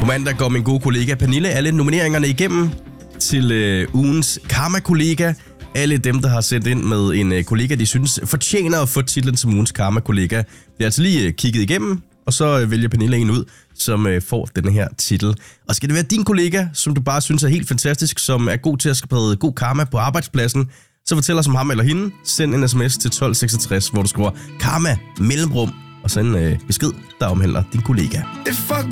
mandag går min gode kollega Pernille alle nomineringerne igennem til ugens Karma-kollega. Alle dem, der har sendt ind med en kollega, de synes fortjener at få titlen som ugens Karma-kollega, bliver altså lige kigget igennem, og så vælger Pernille en ud, som får den her titel. Og skal det være din kollega, som du bare synes er helt fantastisk, som er god til at sprede god karma på arbejdspladsen, så fortæl os om ham eller hende. Send en sms til 1266, hvor du skriver karma mellemrum, og send en besked, der omhandler din kollega.